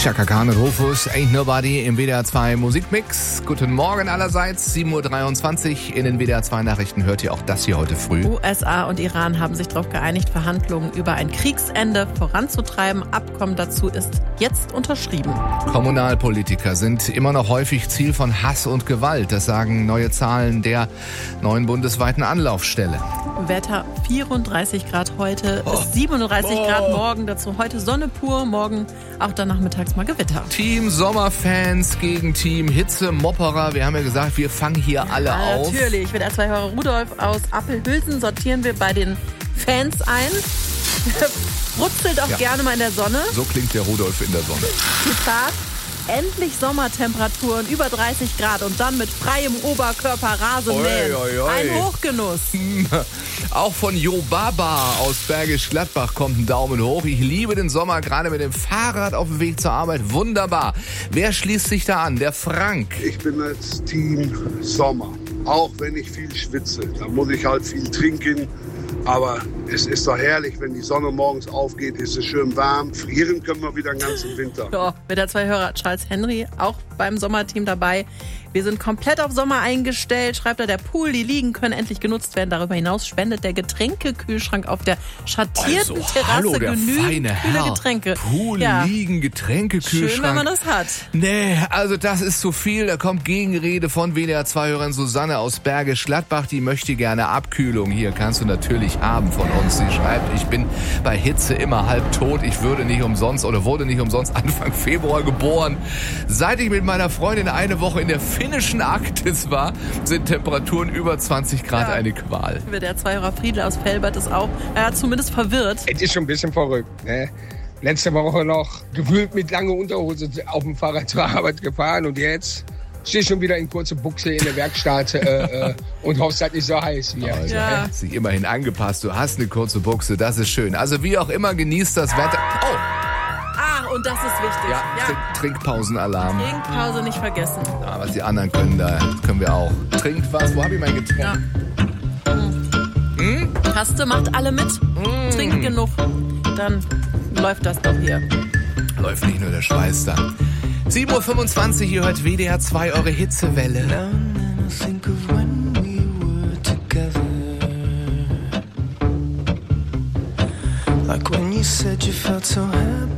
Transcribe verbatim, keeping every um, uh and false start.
Chaka Khan und Rufus, Ain't Nobody im W D R zwei Musikmix. Guten Morgen allerseits, sieben Uhr dreiundzwanzig. In den W D R zwei Nachrichten hört ihr auch das hier heute früh. U S A und Iran haben sich darauf geeinigt, Verhandlungen über ein Kriegsende voranzutreiben. Abkommen dazu ist jetzt unterschrieben. Kommunalpolitiker sind immer noch häufig Ziel von Hass und Gewalt. Das sagen neue Zahlen der neuen bundesweiten Anlaufstelle. Wetter vierunddreißig Grad heute, Oh. bis siebenunddreißig Oh. Grad morgen. Dazu heute Sonne pur, morgen auch dann nachmittags mal Gewitter. Team Sommerfans gegen Team Hitze-Mopperer. Wir haben ja gesagt, wir fangen hier alle Ja, auf. natürlich. W D R zwei-Hörer Rudolf aus Appelhülsen sortieren wir bei den Fans ein. Brutzelt auch Ja. gerne mal in der Sonne. So klingt der Rudolf in der Sonne. Zitat: Endlich Sommertemperaturen über dreißig Grad und dann mit freiem Oberkörper Rasen mähen. Oi, oi, oi. Ein Hochgenuss. Auch von Jo Baba aus Bergisch Gladbach kommt ein Daumen hoch. Ich liebe den Sommer, gerade mit dem Fahrrad auf dem Weg zur Arbeit. Wunderbar. Wer schließt sich da an? Der Frank. Ich bin als Team Sommer. Auch wenn ich viel schwitze, dann muss ich halt viel trinken. Aber es ist doch herrlich, wenn die Sonne morgens aufgeht, ist es schön warm. Frieren können wir wieder den ganzen Winter. Ja, W D R zwei-Hörer Charles Henry auch beim Sommerteam dabei. Wir sind komplett auf Sommer eingestellt, schreibt er. Der Pool, die Liegen können endlich genutzt werden. Darüber hinaus spendet der Getränkekühlschrank auf der schattierten Also, Terrasse hallo, der genügend feine kühle Herr. Getränke. Pool, Ja. Liegen, Getränkekühlschrank. Schön, wenn man das hat. Nee, also das ist zu viel. Da kommt Gegenrede von W D R zwei-Hörerin Susanne aus Bergisch Gladbach. Die möchte gerne Abkühlung. Hier kannst du natürlich haben von uns. Sie schreibt, ich bin bei Hitze immer halb tot. Ich würde nicht umsonst oder wurde nicht umsonst Anfang Februar geboren. Seit ich mit meiner Freundin eine Woche in der finnischen Arktis war, sind Temperaturen über zwanzig Grad Ja. eine Qual. W D R zwei-Hörer Friedel aus Felbert ist auch, er hat zumindest verwirrt. Es ist schon ein bisschen verrückt. Ne? Letzte Woche noch gewühlt mit langer Unterhose auf dem Fahrrad zur Arbeit gefahren und jetzt stehe ich schon wieder in kurze Buchse in der Werkstatt äh, äh, und hoffe, es ist nicht so heiß wie Also, Ja. hat sich immerhin angepasst. Du hast eine kurze Buchse, das ist schön. Also wie auch immer, genießt das Wetter. Oh, Ah, und das ist wichtig. ja, Trink Trinkpausenalarm. Trinkpause nicht vergessen. Ja, was die anderen können, da können wir auch. Trinkt was? Wo habe ich mein Getränk? Ja. Hm? Taste macht alle mit. Trinkt genug. Dann läuft das doch hier. Läuft nicht nur der Schweiß da. sieben Uhr fünfundzwanzig, ihr hört W D R zwei, eure Hitzewelle. Now and then I think of when we were together. Like when you said you felt so happy